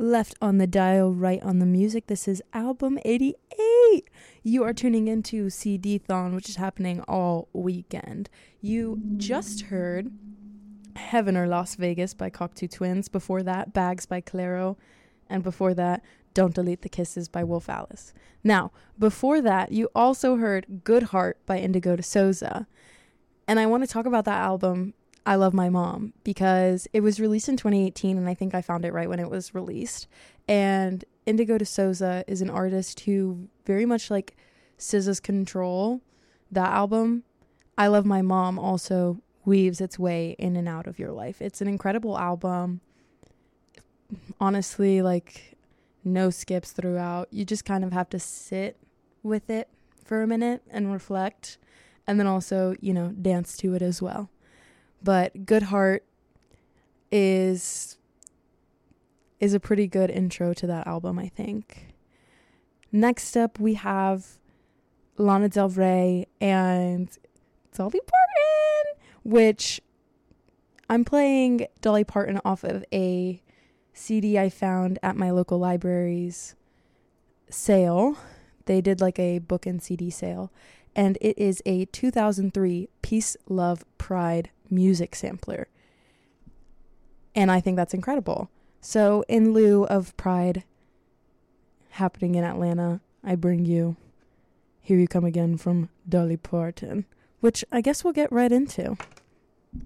left on the dial, right on the music. This is album 88. You are tuning into CD-thon, which is happening all weekend. You just heard Heaven or Las Vegas by Cocteau Twins. Before that, Bags by Clairo. And before that, Don't Delete the Kisses by Wolf Alice. Now, before that, you also heard Good Heart by Indigo de Souza. And I want to talk about that album, I Love My Mom, because it was released in 2018, and I think I found it right when it was released. And Indigo de Souza is an artist who very much like SZA's Control, that album, I Love My Mom, also weaves its way in and out of your life. It's an incredible album. Honestly, like, no skips throughout. You just kind of have to sit with it for a minute and reflect, and then also, you know, dance to it as well. But Good Heart is a pretty good intro to that album, I think. Next up, we have Lana Del Rey and Dolly Parton, which I'm playing Dolly Parton off of a CD I found at my local library's sale. They did like a book and CD sale, and it is a 2003 Peace, Love, Pride music sampler. And I think that's incredible. So in lieu of Pride happening in Atlanta, I bring you Here You Come Again from Dolly Parton, which I guess we'll get right into.